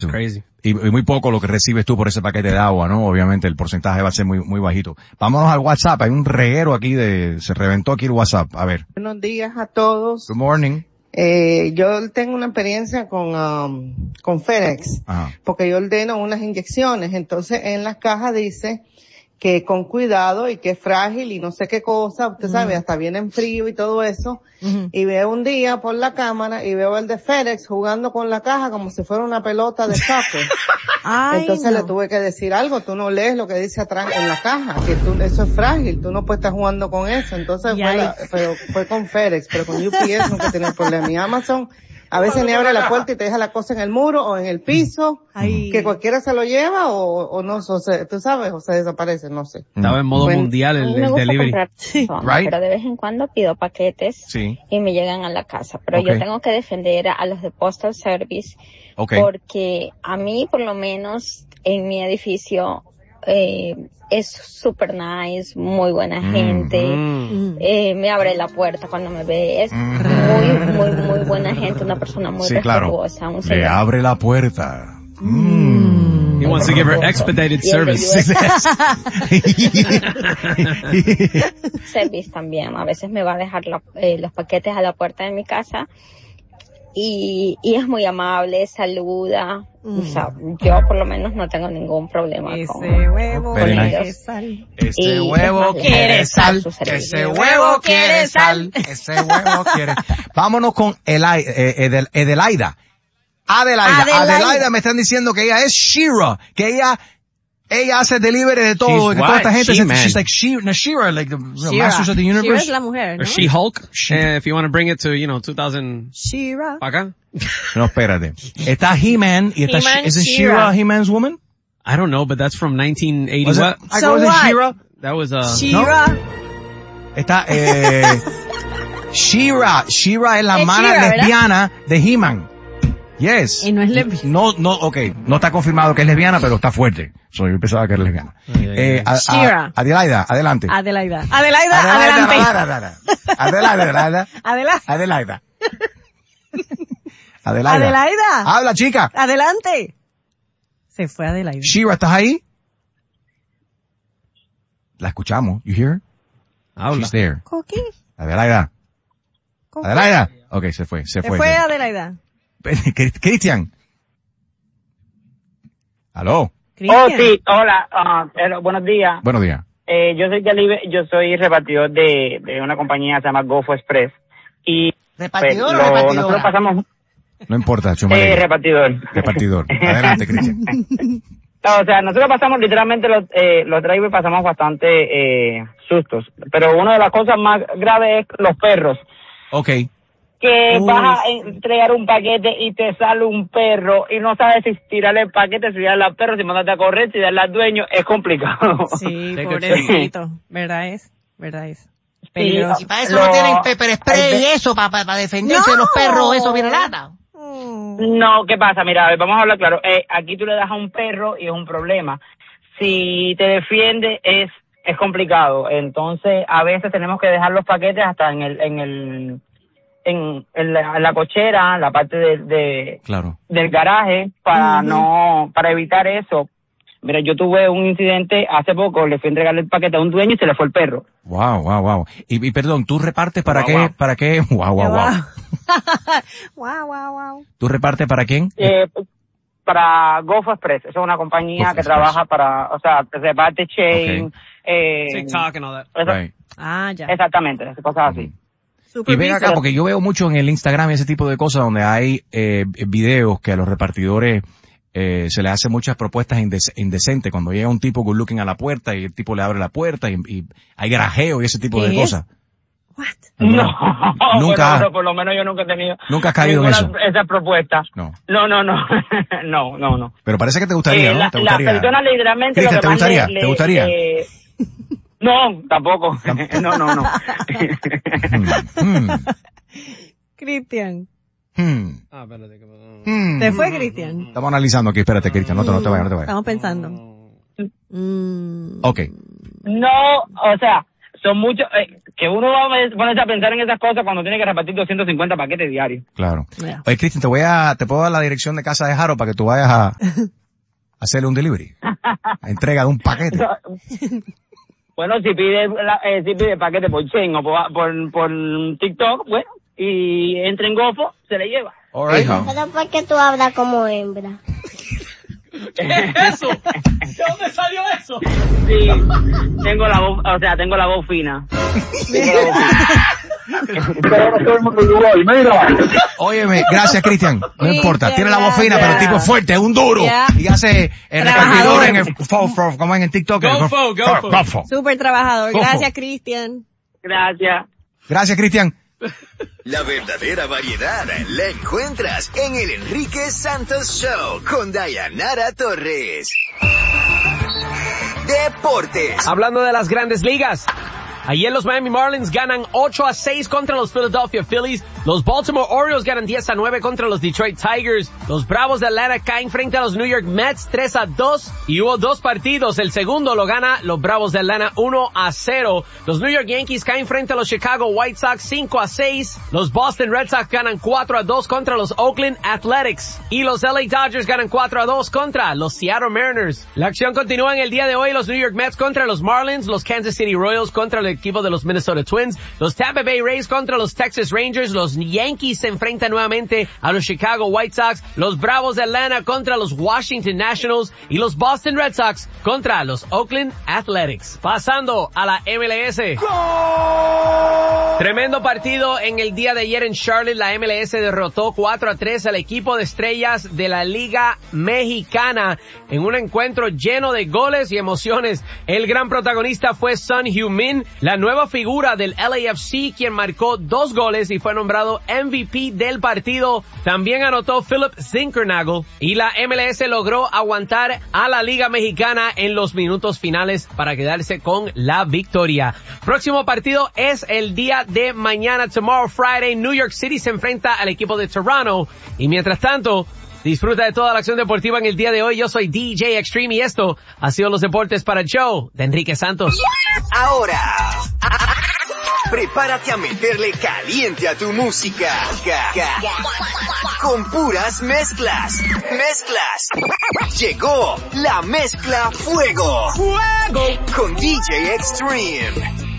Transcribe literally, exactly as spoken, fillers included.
Crazy. Y, y muy poco lo que recibes tú por ese paquete de agua, ¿no? Obviamente el porcentaje va a ser muy muy bajito. Vámonos al WhatsApp. Hay un reguero aquí de... Se reventó aquí el WhatsApp. A ver. Buenos días a todos. Good morning. Eh, yo tengo una experiencia con, um, con FedEx. Ajá. Porque yo ordeno unas inyecciones. Entonces en las cajas dice que con cuidado y que es frágil y no sé qué cosa, usted uh-huh. sabe, hasta viene en frío y todo eso. Uh-huh. Y veo un día por la cámara y veo el de FedEx jugando con la caja como si fuera una pelota de soccer. Ay, Entonces no. le tuve que decir algo, tú no lees lo que dice atrás en la caja, que tú, eso es frágil, tú no puedes estar jugando con eso. Entonces fue, la, pero fue con FedEx, pero con U P S nunca tenía problema. Y Amazon a veces ni abre la puerta y te deja la cosa en el muro o en el piso, Ay. que cualquiera se lo lleva o, o no, o sea, tú sabes, o se desaparece, no sé. Estaba en modo Bueno, mundial el, el delivery. Sí. Right. Pero de vez en cuando pido paquetes sí. y me llegan a la casa. Pero okay. yo tengo que defender a los de Postal Service okay. porque a mí, por lo menos, en mi edificio, eh, es super nice, muy buena gente, mm-hmm. eh, me abre la puerta cuando me ve, es mm-hmm. muy, muy, muy buena gente, una persona muy sí, respetuosa. Claro. Un le abre la puerta. Mm. He wants to give her expedited service. Service también, a veces me va a dejar la, eh, los paquetes a la puerta de mi casa. Y, y es muy amable, saluda, mm. o sea, yo por lo menos no tengo ningún problema ese con, huevo con quiere sal. Ese huevo quiere sal, ese huevo quiere sal, ese huevo quiere. Vámonos con Eli, eh, Edel, Edelaida. Adelaida, Adelaida, Adelaida me están diciendo que ella es Shira, que ella ella hace delivery de todo, que toda esta gente she, se, she's like she, no, Shira, like the Shira. Masters of the Universe. Shira es la mujer, ¿no? Or She-Hulk, uh, if you want to bring it to, you know, two thousand. Shira. Acá. No, espérate. Está He-Man y está He-Man, is it Shira. Shira He-Man's woman? I don't know, but that's from nineteen eighty. Was what? it, so was what? it Shira? That was, uh. Shira. No? Está, eh, Shira. Shira es la es mana Shira, lesbiana de He-Man. Yes. Y no es lesbiana. No, no, okay. No está confirmado que es lesbiana, pero está fuerte. So, yo pensaba que era lesbiana. Ay, ay, eh, a, Shira. a, Adelaida, adelante. Adelaida. Adelaida, Adelaida, adelante. Adelaida, Adelaida, Adelaida. Adelaida. Adelaida. Adelaida. Adelaida. Habla, chica. Adelante. Se fue Adelaida. Shira, ¿estás ahí? La escuchamos. You hear? Habla. She's there. ¿Coqui? Adelaida. ¿Coqui? Adelaida. Okay, se fue, se, Se fue. fue Adelaida. Cristian. ¿Aló? Oh, sí, hola, uh, buenos días. Buenos días. Eh, yo soy delivery, yo soy repartidor de, de una compañía que se llama Gofo Express. Y, ¿Repartidor pues, o lo, repartidora? nosotros pasamos, No importa, Chuma. eh, repartidor. Repartidor. Adelante, Cristian. O sea, nosotros pasamos literalmente los, eh, los drivers pasamos bastante, eh, sustos. Pero una de las cosas más graves es los perros. Okay. Que Uy, vas a sí. entregar un paquete y te sale un perro y no sabes si tirarle el paquete, si darle al perro, si mandarte a correr, si darle al dueño, es complicado. Sí, Take a pobrecito. ¿Verdad es? ¿Verdad es? Peligroso. Y para eso Lo- no tienen pepper spray el- y eso, para, para, para defenderse No. de los perros, eso viene lata. No, ¿qué pasa? Mira, a ver, vamos a hablar claro. Eh, aquí tú le das a un perro y es un problema. Si te defiende es es complicado. Entonces, a veces tenemos que dejar los paquetes hasta en el en el en, en, la, en la cochera, la parte de, de Claro. del garaje para Ujú. no para evitar eso. Mira, yo tuve un incidente hace poco, le fui a entregarle el paquete a un dueño y se le fue el perro. Wow, wow, wow. Y, y perdón, ¿tú repartes para Wow, qué? wow. ¿Para qué? Wow, wow, wow. Wow, wow, wow. ¿Tú repartes para quién? Eh, para Gofo Express, eso es una compañía Gofo que Express. trabaja para, o sea, reparte chain, Okay. eh, TikTok and all that. eso- Right. Ah, ya. exactamente, cosas así. Y ven acá, Supervisor. porque yo veo mucho en el Instagram ese tipo de cosas donde hay eh, videos que a los repartidores eh, se les hace muchas propuestas indes- indecentes cuando llega un tipo good looking a la puerta y el tipo le abre la puerta y, y hay grajeo y ese tipo de ¿Qué? cosas. What? No, Nunca- bueno, por lo menos yo nunca he tenido Nunca has caído en ninguna eso. esa propuesta. No. No, no, no, no, no, no. Pero parece que te gustaría, Eh, ¿no? la, ¿Te la gustaría? persona literalmente Cristian, lo que ¿te más gustaría? le- ¿Te le- gustaría? le- no, tampoco. no, no, no. Hmm, hmm, Cristian. hmm, Ah, espérate, que pasó. hmm. ¿Te fue Cristian? Estamos analizando aquí, espérate, Cristian, no te, no te vayas, no te vayas. Estamos pensando. Mm. Ok. No, o sea, son muchos, eh, que uno va a ponerse a pensar en esas cosas cuando tiene que repartir doscientos cincuenta paquetes diarios. Claro. Yeah. Oye, Cristian, te voy a, te puedo dar la dirección de casa de Jaro para que tú vayas a, a hacerle un delivery. A entrega de un paquete. Bueno, si pide, la, eh, si pide paquete por Chain o por, por, por TikTok, bueno, y entra en Gofo, se le lleva. All right. Pero ¿por qué tú hablas como hembra? ¿Qué es eso? ¿De dónde salió eso? Sí, tengo la voz, o sea, tengo la voz fina. Tengo la voz fina. Óyeme, gracias, Cristian. No Sí, importa, tiene la voz gracias. fina, pero el tipo es fuerte, es un duro. Yeah. Y hace el repartidor en el, fo, fo, como en el TikTok. Go, fo, go, fo. fo. Súper trabajador. Ojo. Gracias, Cristian. Gracias. Gracias, Cristian. La verdadera variedad la encuentras en el Enrique Santos Show con Dayanara Torres. Deportes. Hablando de las grandes ligas. Ayer los Miami Marlins ganan ocho a seis contra los Philadelphia Phillies. Los Baltimore Orioles ganan diez a nueve contra los Detroit Tigers. Los Bravos de Atlanta caen frente a los New York Mets tres a dos. Y hubo dos partidos. El segundo lo gana los Bravos de Atlanta uno a cero. Los New York Yankees caen frente a los Chicago White Sox cinco a seis. Los Boston Red Sox ganan cuatro a dos contra los Oakland Athletics. Y los L A Dodgers ganan cuatro a dos contra los Seattle Mariners. La acción continúa en el día de hoy. Los New York Mets contra los Marlins. Los Kansas City Royals contra el equipo de los Minnesota Twins, los Tampa Bay Rays contra los Texas Rangers, los Yankees se enfrentan nuevamente a los Chicago White Sox, los Bravos de Atlanta contra los Washington Nationals y los Boston Red Sox contra los Oakland Athletics. Pasando a la M L S. ¡Gol! Tremendo partido en el día de ayer en Charlotte. La M L S derrotó cuatro a tres al equipo de estrellas de la Liga Mexicana en un encuentro lleno de goles y emociones. El gran protagonista fue Son Heung-min, la nueva figura del L A F C, quien marcó dos goles y fue nombrado M V P del partido. También anotó Philip Zinkernagel y la M L S logró aguantar a la Liga Mexicana en los minutos finales para quedarse con la victoria. Próximo partido es el día de mañana, tomorrow Friday. New York City se enfrenta al equipo de Toronto y mientras tanto disfruta de toda la acción deportiva en el día de hoy. Yo soy D J Extreme y esto ha sido los deportes para el show de Enrique Santos. Ahora, prepárate a meterle caliente a tu música. Con puras mezclas. Mezclas. Llegó la mezcla Fuego. Fuego. Con D J Extreme.